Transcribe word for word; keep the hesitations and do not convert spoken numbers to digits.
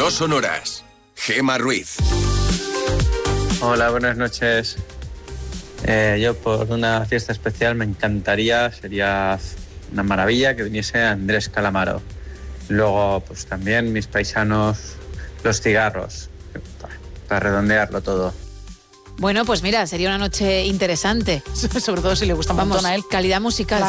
No sonoras. Gemma Ruiz. Hola, buenas noches. Eh, yo por una fiesta especial me encantaría, sería una maravilla que viniese Andrés Calamaro. Luego, pues también mis paisanos, los cigarros, para redondearlo todo. Bueno, pues mira, sería una noche interesante. Sobre todo si le gusta un Vamos, montón a él. calidad musical.